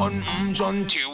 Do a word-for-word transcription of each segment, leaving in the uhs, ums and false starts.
看唔盡條。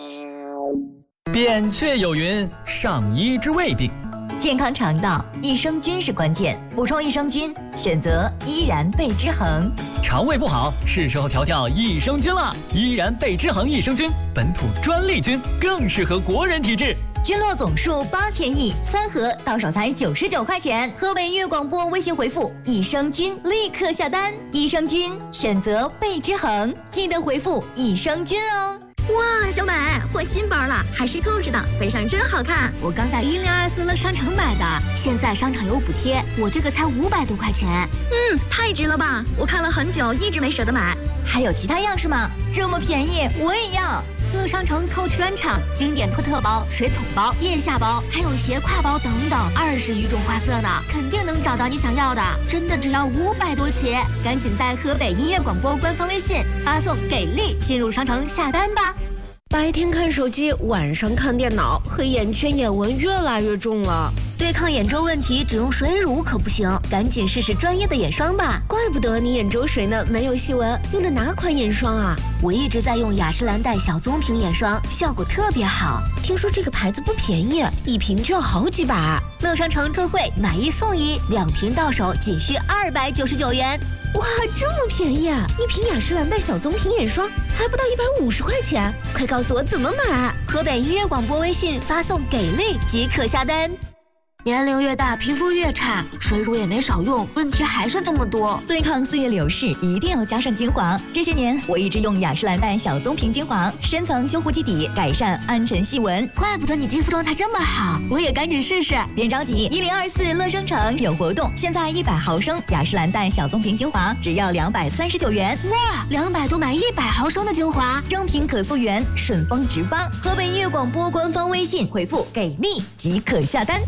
扁鹊有云：上医之未病。 健康肠道，益生菌是关键。补充益生菌，选择依然贝之恒。 肠胃不好，是时候调调益生菌了。依然贝之恒益生菌，本土专利菌，更适合国人体质。 菌落总数八千亿，三盒到手才九十九块钱。河北音乐广播微信回复益生菌，立刻下单。益生菌选择贝之恒，记得回复益生菌哦。 哇，小美换新包了，还是购置的，背上真好看。 我刚在一零二四乐商城买的，现在商场有补贴，我这个才五百多块钱。 嗯，太值了吧！我看了很久，一直没舍得买。 还有其他样式吗？这么便宜，我也要。 乐商城 Coach 专场，经典托特包、水桶包、腋下包，还有斜挎包等等，二十余种花色呢，肯定能找到你想要的。真的只要五百多起，赶紧在河北音乐广播官方微信发送“给力”进入商城下单吧。 白天看手机，晚上看电脑，黑眼圈、眼纹越来越重了。 对抗眼周问题，只用水乳可不行，赶紧试试专业的眼霜吧。 怪不得你眼周水呢没有细纹，用的哪款眼霜啊？ 我一直在用雅诗兰黛小棕瓶眼霜，效果特别好。 听说这个牌子不便宜，一瓶就要好几百。 乐商城特惠，买一送一，两瓶到手仅需二百九十九元。 哇，这么便宜啊！一瓶雅诗兰黛小棕瓶眼霜还不到一百五十块钱，快告诉我怎么买！ 河北音乐广播微信发送“给力”即可下单。年龄越大，皮肤越差，水乳也没少用，问题还是这么多。 对抗岁月流逝，一定要加上精华。这些年，我一直用雅诗兰黛小棕瓶精华，深层修护基底，改善暗沉细纹。 怪不得你肌肤状态这么好，我也赶紧试试。 别着急，一零二四乐商城有活动，现在一百毫升雅诗兰黛小棕瓶精华只要两百三十九元。 哇，两百多买一百毫升的精华， 正品可溯源，顺丰直发。河北音乐广播官方微信回复“给力”即可下单。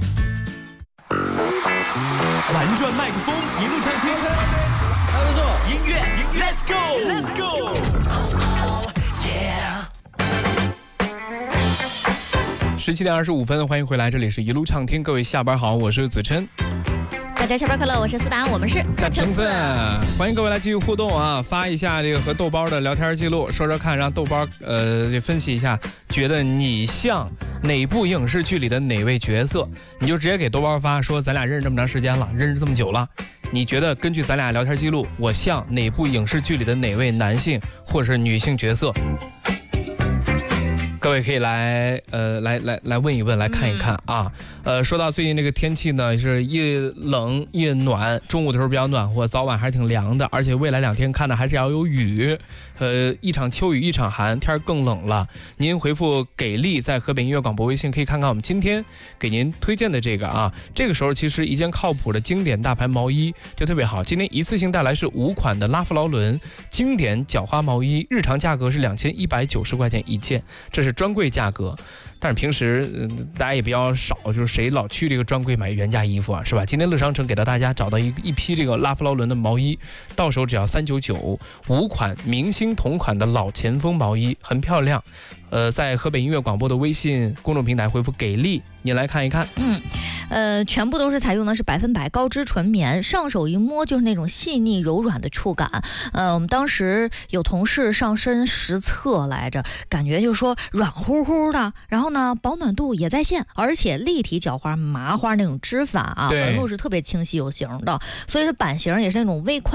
玩转麦克风，一路畅听，还不错。音乐，Let's go，Let's go。 十七点二十五分，欢迎回来，这里是一路畅听，各位下班好，我是子琛。 大家下班快乐，我是思达，我们是大橙子，欢迎各位来继续互动啊！发一下这个和豆包的聊天记录，说说看，让豆包呃分析一下，觉得你像哪部影视剧里的哪位角色？你就直接给豆包发，说咱俩认识这么长时间了，认识这么久了，你觉得根据咱俩聊天记录，我像哪部影视剧里的哪位男性或者是女性角色？各位可以来呃来来来问一问，来看一看啊。呃，说到最近这个天气呢，是一冷一暖，中午的时候比较暖和，早晚还是挺凉的，而且未来两天看的还是要有雨，呃，一场秋雨一场寒，天更冷了。您回复给力，在河北音乐广播微信可以看看我们今天给您推荐的这个啊。这个时候其实一件靠谱的经典大牌毛衣就特别好，今天一次性带来是五款的拉夫劳伦经典角花毛衣，日常价格是两千一百九十块钱一件，这是专柜价格。但是平时、呃、大家也比较少，就是谁老去这个专柜买原价衣服啊，是吧？今天乐商城给到大家找到一一批这个拉夫劳伦的毛衣，到手只要三百九十九，五款明星同款的老前锋毛衣，很漂亮。呃，在河北音乐广播的微信公众平台回复给力，你来看一看。 嗯，呃，全部都是采用的是百分百高织纯棉，上手一摸就是那种细腻柔软的触感。呃，我们当时有同事上身实测来着，感觉就说软乎乎的，然后呢保暖度也在线，而且立体角花、麻花那种织法啊，纹路是特别清晰有型的，所以它版型也是那种微宽。